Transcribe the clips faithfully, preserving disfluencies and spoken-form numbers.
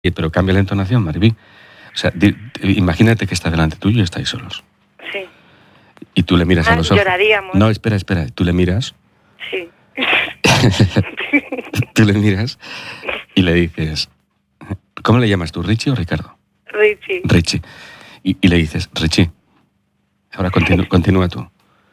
Pero cambia la entonación, Mariví. O sea, di, di, imagínate que está delante tuyo y estáis solos. Sí. Y tú le miras ah, a los ojos. Lloraríamos. No, espera, espera. Tú le miras. Sí. Tú le miras y le dices... ¿Cómo le llamas tú, Richie o Ricardo? Richie. Richie. Y, y le dices, Richie, ahora continu, continúa tú.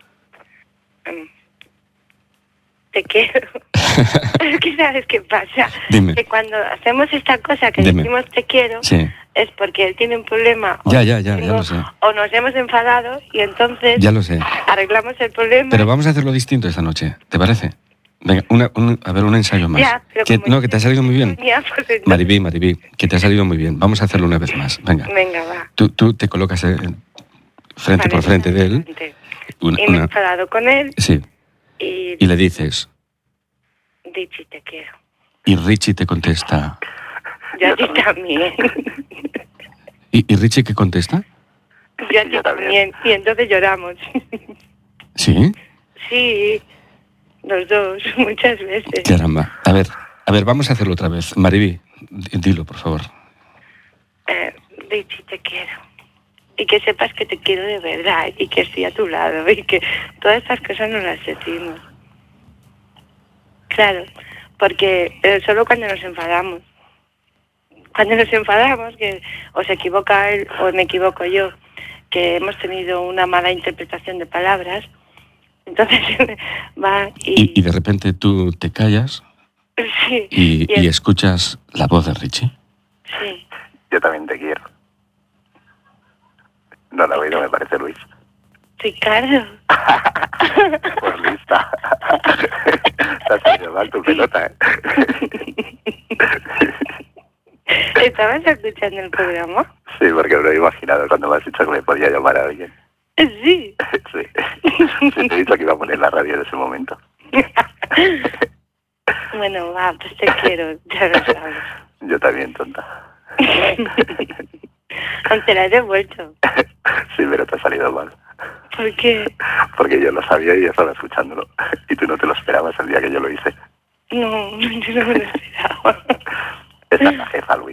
Te quiero. Es que sabes qué pasa. Dime. Que cuando hacemos esta cosa que Dime. decimos te quiero, Sí. es porque él tiene un problema. Ya, o ya, ya, tengo, ya lo sé. O nos hemos enfadado y entonces Ya lo sé. arreglamos el problema. Pero vamos a hacerlo distinto esta noche, ¿te parece? Venga, una, un, a ver, un ensayo más. Ya, pero que, como no, que te ha salido muy bien. Ya, pues entonces... Mariví, Mariví, que te ha salido muy bien. Vamos a hacerlo una vez más. Venga. Venga, va. Tú, tú te colocas en- frente Vale, por frente de él. adelante. Una, Y me he una- enfadado con él sí. y... Y le dices, Richie, te quiero. y Richie te contesta. Yo a ti también. ¿Y, y Richie qué contesta? Yo a ti también. Y entonces lloramos. ¿Sí? Sí, los dos, muchas veces. Caramba. A ver, a ver, vamos a hacerlo otra vez. Mariví, di- dilo, por favor. Eh, Richie, te quiero. Y que sepas que te quiero de verdad y que estoy a tu lado y que todas estas cosas nos las decimos. Claro, porque eh, solo cuando nos enfadamos. Cuando nos enfadamos, que o se equivoca él o me equivoco yo, que hemos tenido una mala interpretación de palabras, entonces va y... Y, y de repente tú te callas sí, y, y, y es- escuchas la voz de Richie. sí. Yo también te quiero. No la he oído, me parece, Luis. Ricardo. Por lista. Te has salido mal tu pelota, ¿eh? ¿Estabas escuchando el programa? Sí, porque me lo he imaginado cuando me has dicho que me podía llamar a alguien. Sí. Sí. Sí, te he dicho que iba a poner la radio en ese momento. Bueno, va, pues te quiero, ya lo sabes. Yo también, tonta. Aunque la he devuelto. Sí, pero te ha salido mal. ¿Por qué? Porque yo lo sabía y ya estaba escuchándolo. Y tú no te lo esperabas el día que yo lo hice. No, yo no me lo esperaba. Esa es la jefa, Luis.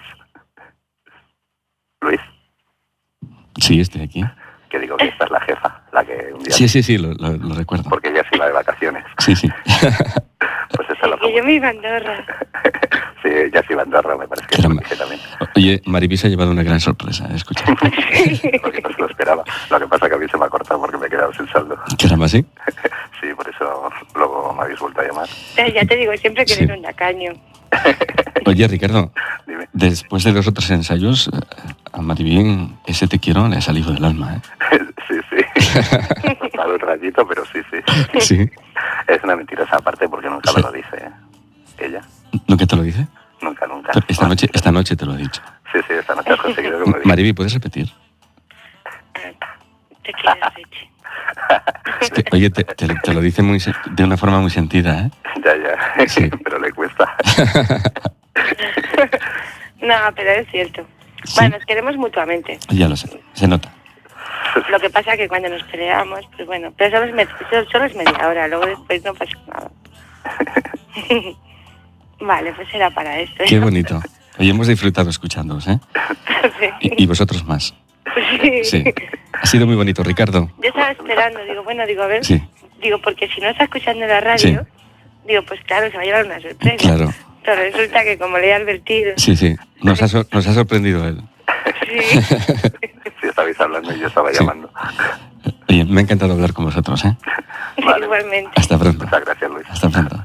Luis, Sí, estoy aquí. que digo que esta es la jefa, la que un día... Sí, sí, sí, lo, lo- lo recuerdo. Porque ella se iba de vacaciones. Sí, sí. Pues esa es la Que yo me iba a Andorra. Sí, ella se iba a Andorra, me parece que Caramba. lo dije también. Oye, Mariví se ha llevado una gran sorpresa, ¿eh? Escucha. Porque no se lo esperaba. Lo que pasa es que a mí se me ha cortado porque me he quedado sin saldo. Caramba, ¿sí? Sí, por eso luego me habéis vuelto a llamar. Eh, Ya te digo siempre que Sí. eres un tacaño. Oye, Ricardo, Dime. después de los otros ensayos, eh, a Mariví ese te quiero le ha salido del alma, Sí, sí. Me ha costado un ratito, pero sí, sí. ¿eh? Sí. Es una mentirosa aparte porque nunca Sí. me lo dice ¿eh? Ella. ¿Nunca te lo dice? Nunca, nunca. Pero esta noche, esta noche te lo ha dicho. Sí, sí, esta noche has conseguido que me diga. Mariví, ¿puedes repetir? Te quiero, Richie. Es que, oye, te, te- te lo dice muy, se- de una forma muy sentida, ¿eh? Ya, ya. Sí. Pero le cuesta. No, pero es cierto. Sí. Bueno, nos queremos mutuamente. Ya lo sé, se nota. Lo que pasa es que cuando nos peleamos, pues bueno, pero solo es, me- solo- solo es media hora, luego después no pasa nada. Vale, pues era para esto. Qué bonito. Oye, hemos disfrutado escuchándoos, ¿eh? Sí. Y, y vosotros más. Sí. Sí. Ha sido muy bonito, Ricardo. Yo estaba esperando, digo, bueno, digo, a ver, Sí. digo, porque si no está escuchando la radio, Sí. digo, pues claro, se va a llevar una sorpresa. Claro. Pero resulta que como le he advertido, Sí, sí. Nos ha, sor- nos ha sorprendido él. sí. Sí, estabais hablando y yo estaba Sí. llamando. Oye, me ha encantado hablar con vosotros, ¿eh? Vale. Igualmente. Hasta pronto. Muchas gracias, Luis. Hasta pronto.